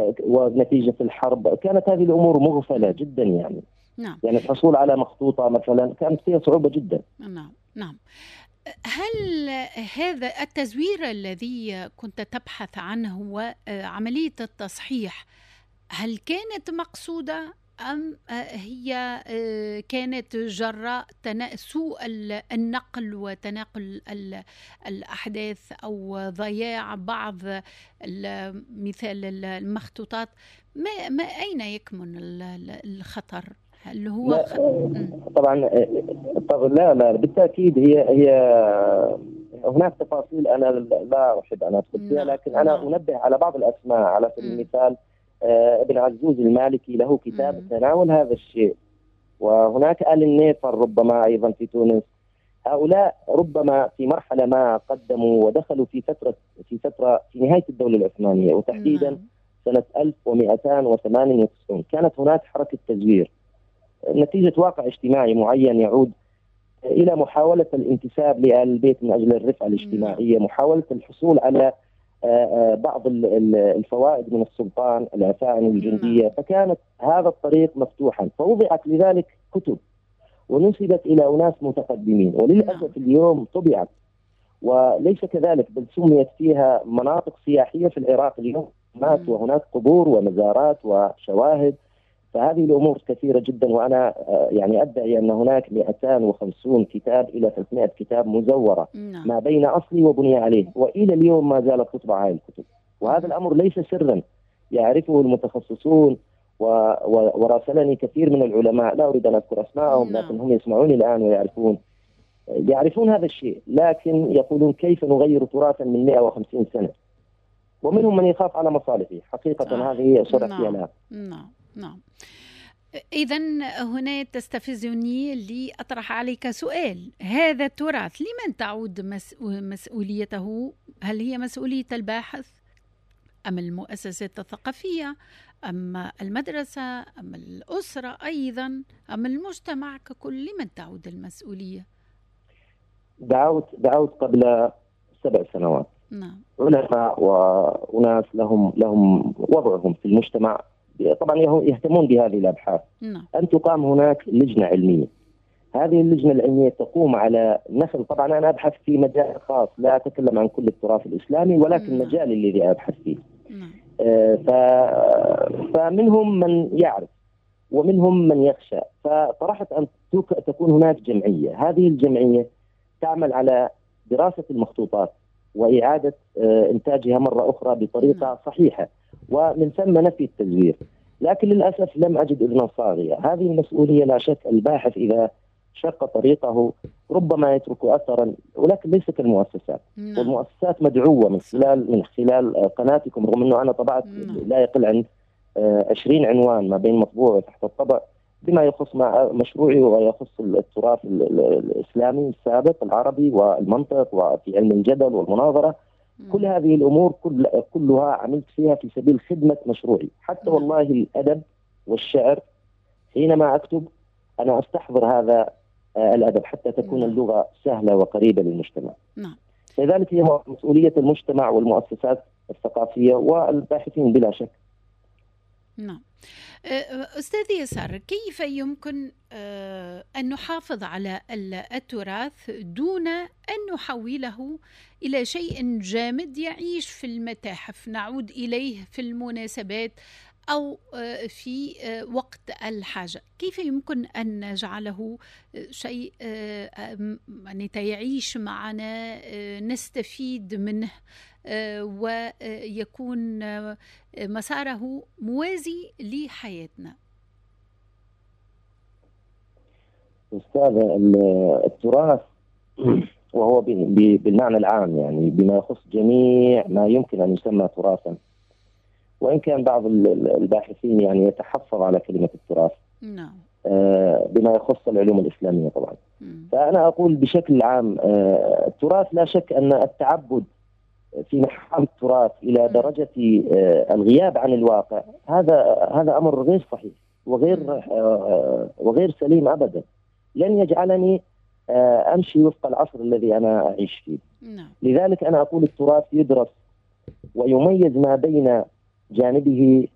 ونتيجة الحرب كانت هذه الأمور مغفلة جدا يعني. نعم. يعني الحصول على مخطوطة مثلا كانت فيها صعوبة جدا. نعم. نعم. هل هذا التزوير الذي كنت تبحث عنه وعملية التصحيح هل كانت مقصودة أم هي كانت جراء سوء النقل وتناقل الأحداث أو ضياع بعض مثال المخطوطات؟ ما أين يكمن الخطر؟ هل هو لا طبعا لا بالتأكيد هي هناك تفاصيل أنا لا أحب أن أدخل فيها، لكن أنا أنبه على بعض الأسماء. على سبيل المثال ابن عزوز المالكي له كتاب تناول هذا الشيء، وهناك آل النيفر ربما أيضا في تونس. هؤلاء ربما في مرحلة ما قدموا ودخلوا في فترة في نهاية الدولة العثمانية، وتحديدا سنة 1298 كانت هناك حركة تزوير نتيجة واقع اجتماعي معين يعود إلى محاولة الانتساب لآل البيت من أجل الرفعة الاجتماعية، محاولة الحصول على بعض الفوائد من السلطان، العفائن الجندية. فكانت هذا الطريق مفتوحا، فوضعت لذلك كتب ونسبت إلى أناس متقدمين، وللأسف اليوم طبعت وليس كذلك، بل سميت فيها مناطق سياحية في العراق اليوم، وهناك قبور ومزارات وشواهد. فهذه الأمور كثيرة جدا، وأنا يعني أدعي أن هناك 250 كتاب إلى 300 كتاب مزورة ما بين أصلي وبني عليه، وإلى اليوم ما زالت تطبع هذه الكتب. وهذا الأمر ليس سرا، يعرفه المتخصصون، وراسلني كثير من العلماء، لا أريد أن أذكر أسماءهم لكن هم يسمعوني الآن ويعرفون هذا الشيء، لكن يقولون كيف نغير تراثا من 150 سنة. ومنهم من يخاف على مصالحه حقيقة. هذه صرح فيها. نعم. إذن هنا تستفزني لأطرح عليك سؤال: هذا التراث لمن تعود مسؤوليته؟ هل هي مسؤولية الباحث أم المؤسسات الثقافية أم المدرسة أم الأسرة أيضا أم المجتمع ككل؟ لمن تعود المسؤولية؟ دعوت قبل 7 سنوات علماء وناس لهم وضعهم في المجتمع، طبعا يهتمون بهذه الأبحاث، أن تقام هناك لجنة علمية. هذه اللجنة العلمية تقوم على نشر، طبعا أنا أبحث في مجال خاص، لا أتكلم عن كل التراث الإسلامي، ولكن مجالي الذي أبحث فيه. فمنهم من يعرف ومنهم من يخشى، فطرحت أن تكون هناك جمعية. هذه الجمعية تعمل على دراسة المخطوطات وإعادة إنتاجها مرة أخرى بطريقة صحيحة، ومن ثم نفي التزوير. لكن للأسف لم أجد إذنا صاغية. هذه المسؤولية لا شك، الباحث إذا شق طريقه ربما يترك أثرا، ولكن ليس كالمؤسسات. والمؤسسات مدعوة من خلال قناتكم، رغم أنه أنا طبعت لا يقل عن 20 عنوان ما بين مطبوع وتحت الطبع بما يخص مشروعي ويخص التراث الإسلامي السابق العربي والمنطق وفي علم الجدل والمناظرة. كل هذه الأمور كلها عملت فيها في سبيل خدمة مشروعي. حتى والله الأدب والشعر حينما أكتب أنا أستحضر هذا الأدب حتى تكون اللغة سهلة وقريبة للمجتمع. لذلك هي مسؤولية المجتمع والمؤسسات الثقافية والباحثين بلا شك. نعم. أستاذ يسار، كيف يمكن أن نحافظ على التراث دون أن نحوله إلى شيء جامد يعيش في المتاحف نعود إليه في المناسبات أو في وقت الحاجة؟ كيف يمكن أن نجعله شيء يعني يعيش معنا، نستفيد منه ويكون مساره موازي لحياتنا؟ أستاذ، التراث وهو بالمعنى العام يعني بما يخص جميع ما يمكن أن يسمى تراثا، وإن كان بعض الباحثين يعني يتحفظ على كلمة التراث بما يخص العلوم الإسلامية طبعا. فأنا أقول بشكل عام التراث لا شك أن التعبد في محام التراث إلى درجة الغياب عن الواقع هذا أمر غير صحيح وغير سليم أبدا. لن يجعلني أمشي وفق العصر الذي أنا أعيش فيه. لذلك أنا أقول التراث يدرس ويميز ما بين جانبه